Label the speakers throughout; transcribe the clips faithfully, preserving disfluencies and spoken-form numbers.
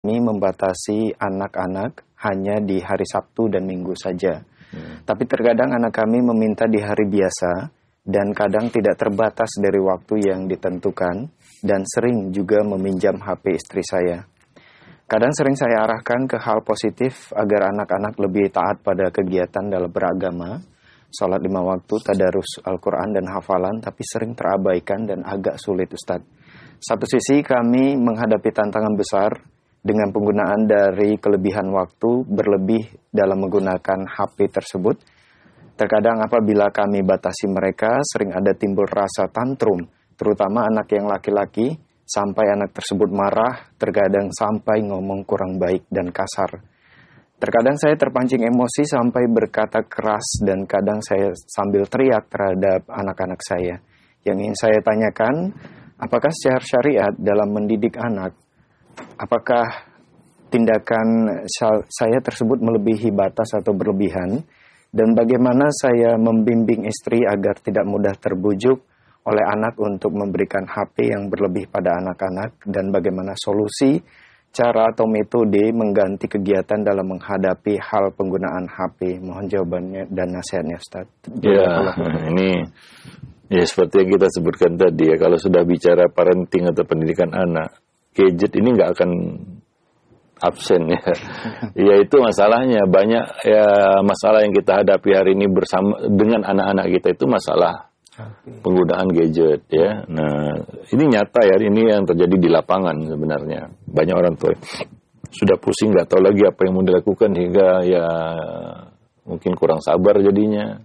Speaker 1: Kami membatasi anak-anak hanya di hari Sabtu dan Minggu saja. Hmm. Tapi terkadang anak kami meminta di hari biasa dan kadang tidak terbatas dari waktu yang ditentukan dan sering juga meminjam H P istri saya. Kadang sering saya arahkan ke hal positif agar anak-anak lebih taat pada kegiatan dalam beragama, sholat lima waktu, tadarus Al-Quran dan hafalan, tapi sering terabaikan dan agak sulit, Ustadz. Satu sisi kami menghadapi tantangan besar dengan penggunaan dari kelebihan waktu berlebih dalam menggunakan H P tersebut. Terkadang apabila kami batasi mereka, sering ada timbul rasa tantrum, terutama anak yang laki-laki, sampai anak tersebut marah, terkadang sampai ngomong kurang baik dan kasar. Terkadang saya terpancing emosi sampai berkata keras dan kadang saya sambil teriak terhadap anak-anak saya. Yang ingin saya tanyakan, apakah secara syariat dalam mendidik anak, apakah tindakan saya tersebut melebihi batas atau berlebihan? Dan bagaimana saya membimbing istri agar tidak mudah terbujuk oleh anak untuk memberikan H P yang berlebih pada anak-anak? Dan bagaimana solusi, cara atau metode mengganti kegiatan dalam menghadapi hal penggunaan H P? Mohon jawabannya dan nasihatnya, Ustaz.
Speaker 2: Ya, ini ya seperti yang kita sebutkan tadi ya, kalau sudah bicara parenting atau pendidikan anak, gadget ini nggak akan absen ya. Ya itu masalahnya, banyak ya masalah yang kita hadapi hari ini bersama dengan anak-anak kita itu masalah penggunaan gadget ya. Nah, ini nyata ya, ini yang terjadi di lapangan sebenarnya. Banyak orang tua sudah pusing, nggak tahu lagi apa yang mau dilakukan hingga ya mungkin kurang sabar jadinya.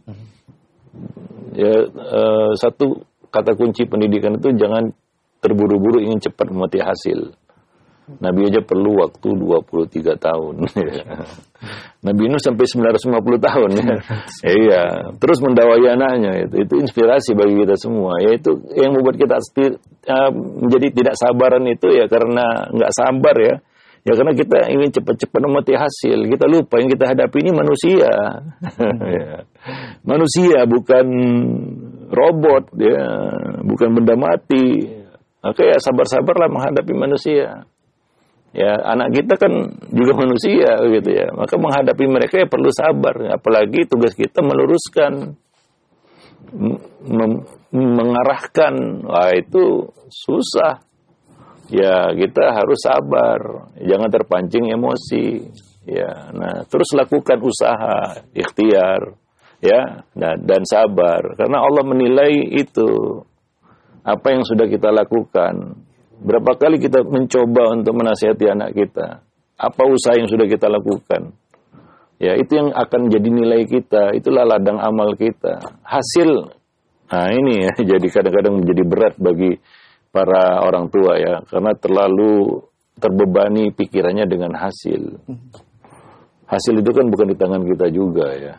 Speaker 2: Ya eh, satu kata kunci pendidikan itu jangan terburu-buru ingin cepat memati hasil. Nabi aja perlu waktu dua puluh tiga tahun. Nabi Nuh sampai sembilan ratus lima puluh tahun ya. Iya, terus mendawai anaknya itu. Itu inspirasi bagi kita semua. Yaitu yang membuat kita uh, menjadi tidak sabaran itu ya karena nggak sabar ya. Ya karena kita ingin cepat-cepat memati hasil. Kita lupa yang kita hadapi ini manusia. Ya. Manusia bukan robot ya, bukan benda mati. Maka ya sabar-sabarlah menghadapi manusia. Ya, anak kita kan juga manusia gitu ya. Maka menghadapi mereka ya perlu sabar. Apalagi tugas kita meluruskan, mem- mengarahkan. Wah, itu susah. Ya, kita harus sabar. Jangan terpancing emosi. Ya, nah, terus lakukan usaha, ikhtiar, ya, nah, dan sabar. Karena Allah menilai itu apa yang sudah kita lakukan. Berapa kali kita mencoba untuk menasihati anak kita? Apa usaha yang sudah kita lakukan? Ya, itu yang akan jadi nilai kita. Itulah ladang amal kita. Hasil, nah ini ya, jadi kadang-kadang menjadi berat bagi para orang tua ya. Karena terlalu terbebani pikirannya dengan hasil. Hasil itu kan bukan di tangan kita juga ya.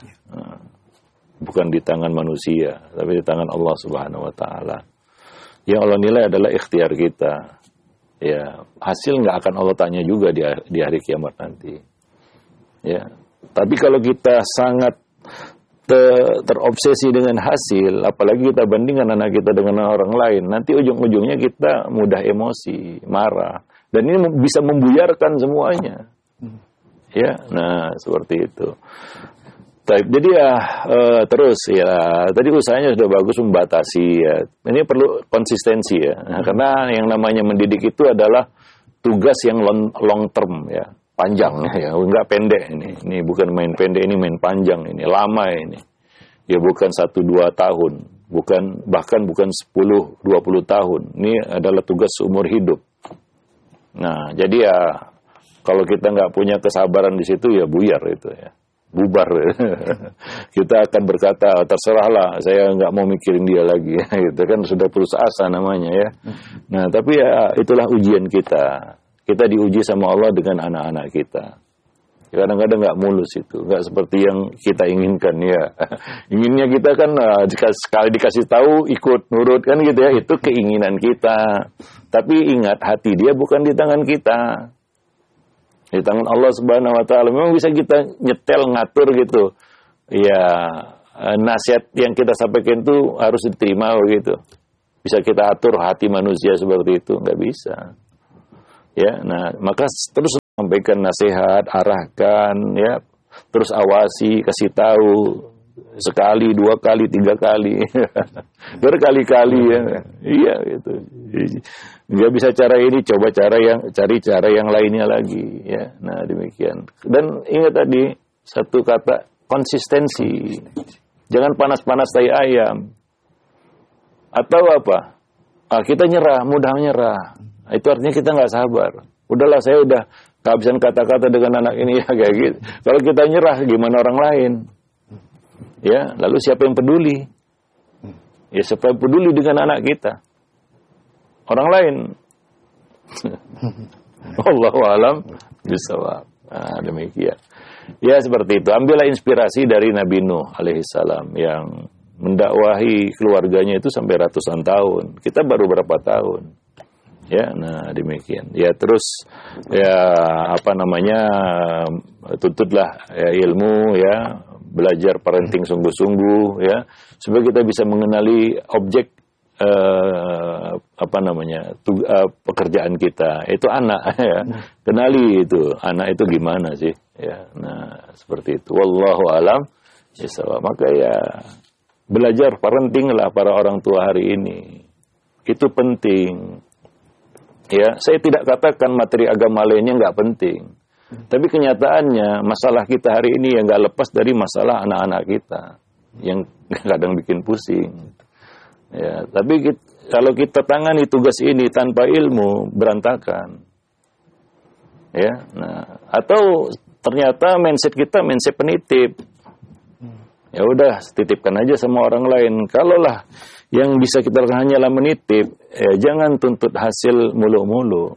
Speaker 2: Bukan di tangan manusia, tapi di tangan Allah Subhanahu wa Ta'ala. Yang Allah nilai adalah ikhtiar kita. Ya, hasil nggak akan Allah tanya juga di, di hari kiamat nanti. Ya, tapi kalau kita sangat ter, terobsesi dengan hasil, apalagi kita bandingkan anak kita dengan orang lain, nanti ujung-ujungnya kita mudah emosi, marah, dan ini bisa membuyarkan semuanya. Ya, nah seperti itu. Jadi ya uh, terus ya tadi usahanya sudah bagus membatasi ya. Ini perlu konsistensi ya. Nah, karena yang namanya mendidik itu adalah tugas yang long, long term ya, panjang ya, enggak pendek ini. Ini bukan main pendek, ini main panjang ini, lama ini. Ya bukan satu dua tahun, bukan bahkan bukan sepuluh dua puluh tahun. Ini adalah tugas seumur hidup. Nah, jadi ya kalau kita nggak punya kesabaran di situ ya buyar itu ya. Bubar. Kita akan berkata terserahlah, saya nggak mau mikirin dia lagi. Itu kan sudah putus asa namanya ya. Nah tapi ya itulah ujian kita. Kita diuji sama Allah dengan anak-anak kita. Kadang-kadang nggak mulus itu, nggak seperti yang kita inginkan ya. Inginnya kita kan sekali dikasih tahu ikut nurut kan gitu ya. Itu keinginan kita. Tapi ingat hati dia bukan di tangan kita. Di tangan Allah Subhanahu wa Ta'ala. Memang bisa kita nyetel, ngatur gitu. Ya, nasihat yang kita sampaikan itu harus diterima begitu. Bisa kita atur hati manusia seperti itu, nggak bisa. Ya, nah, maka terus sampaikan nasihat, arahkan, ya, terus awasi, kasih tahu sekali, dua kali, tiga kali, berkali-kali ya, iya gitu. Nggak bisa cara ini, coba cara yang cari cara yang lainnya lagi, ya. Nah demikian. Dan ingat tadi satu kata konsistensi, jangan panas-panas tai ayam. Atau apa? Ah, kita nyerah, mudah menyerah. Itu artinya kita nggak sabar. Udahlah, saya udah kehabisan kata-kata dengan anak ini ya kayak gitu. Kalau kita nyerah, gimana orang lain? Ya, lalu siapa yang peduli? Ya, siapa yang peduli dengan anak kita? Orang lain. Wallahu a'lam bishawab. Nah, demikian. Ya, seperti itu. Ambillah inspirasi dari Nabi Nuh alaihissalam yang mendakwahi keluarganya itu sampai ratusan tahun. Kita baru berapa tahun? Ya, nah demikian. Ya terus ya apa namanya, tuntutlah ya, ilmu ya, belajar parenting sungguh-sungguh ya, supaya kita bisa mengenali objek eh, apa namanya tu, eh, pekerjaan kita. Itu anak ya. Kenali itu anak itu gimana sih ya. Nah, seperti itu. Wallahu alam bishawab. Maka ya belajar parenting lah para orang tua hari ini. Itu penting. Ya, saya tidak katakan materi agama lainnya nggak penting. Tapi kenyataannya masalah kita hari ini yang nggak lepas dari masalah anak-anak kita yang kadang bikin pusing. Ya, tapi kita, kalau kita tangani tugas ini tanpa ilmu, berantakan. Ya, nah, atau ternyata mindset kita mindset penitip. Ya udah, titipkan aja sama orang lain. Kalaulah yang bisa kita lakukan hanyalah menitip, ya jangan tuntut hasil mulu-mulu.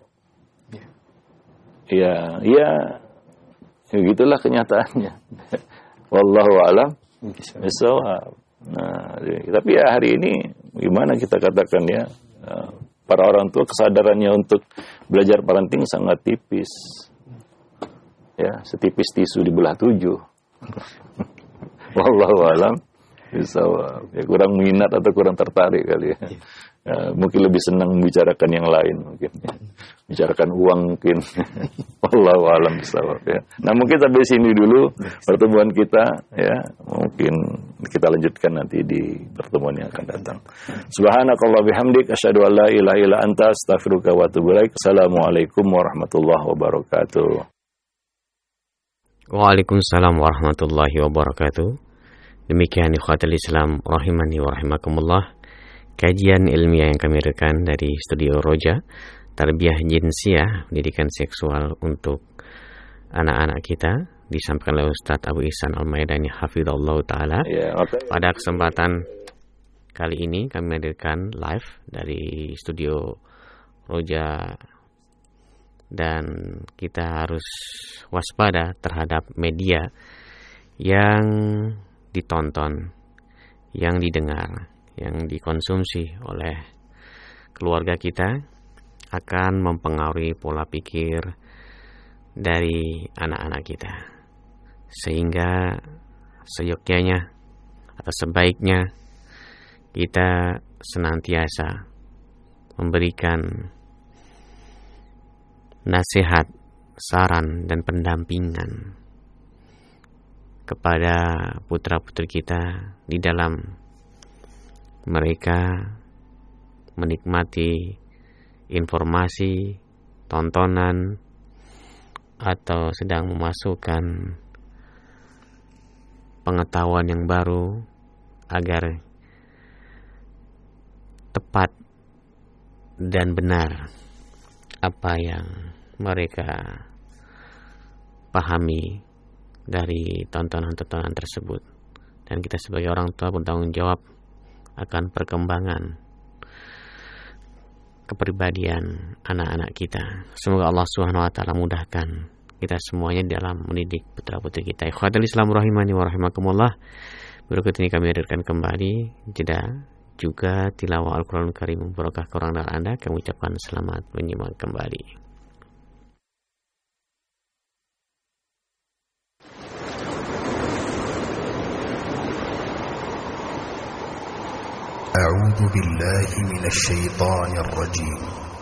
Speaker 2: Ya, ya, ya gitulah kenyataannya. Wallahu a'lam bishawab. Nah, tapi ya hari ini gimana kita katakan ya, para orang tua kesadarannya untuk belajar parenting sangat tipis. Ya, setipis tisu dibelah tujuh. Wallahu a'lam bishawab. Ya, kurang minat atau kurang tertarik kali ya. Ya, mungkin lebih senang membicarakan yang lain mungkin ya. Bicarakan uang mungkin. Wallahu a'lam bishawab ya. Nah, mungkin sampai sini dulu pertemuan kita ya. Mungkin kita lanjutkan nanti di pertemuan yang akan datang. Subhanakallah bihamdik asyhadu an la ilaha illa anta astaghfiruka wa atubu ilaik. Assalamualaikum warahmatullahi wabarakatuh.
Speaker 3: Waalaikumsalam warahmatullahi wabarakatuh. Demikian ikhwatul Islam rahimani wa rahimakumullah, kajian ilmiah yang kami rekan dari Studio Roja, Tarbiyah Jinsiyah, pendidikan seksual untuk anak-anak kita, disampaikan oleh Ustadz Abu Ihsan Al-Maidani hafizallahu taala. Ya, okay. Pada kesempatan kali ini kami hadirkan live dari Studio Roja, dan kita harus waspada terhadap media yang ditonton, yang didengar, yang dikonsumsi oleh keluarga kita, akan mempengaruhi pola pikir dari anak-anak kita. Sehingga seyogyanya atau sebaiknya kita senantiasa memberikan nasihat, saran, dan pendampingan kepada putra-putri kita di dalam mereka menikmati informasi, tontonan, atau sedang memasukkan pengetahuan yang baru agar tepat dan benar apa yang mereka pahami dari tontonan-tontonan tersebut. Dan kita sebagai orang tua bertanggung jawab akan perkembangan kepribadian anak-anak kita. Semoga Allah Subhanahu wa taala mudahkan kita semuanya dalam mendidik putra-putri kita. Ikhwatul Islam rahimani wa rahimakumullah. Berikut ini kami hadirkan kembali jeda juga tilawah Al-Qur'an Karim barokah ke orang dan Anda. Kami ucapkan selamat menyimak kembali.
Speaker 4: أعوذ بالله من الشيطان الرجيم